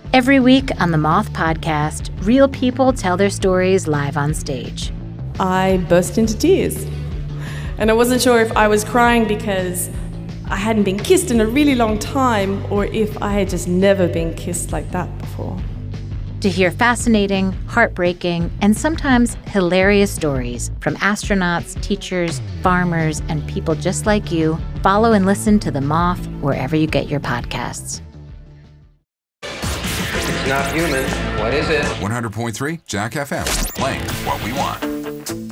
Every week on the Moth Podcast, real people tell their stories live on stage. I burst into tears. And I wasn't sure if I was crying because I hadn't been kissed in a really long time or if I had just never been kissed like that before. To hear fascinating, heartbreaking, and sometimes hilarious stories from astronauts, teachers, farmers, and people just like you, follow and listen to The Moth wherever you get your podcasts. It's not human. What is it? 100.3 Jack FM. Playing what we want.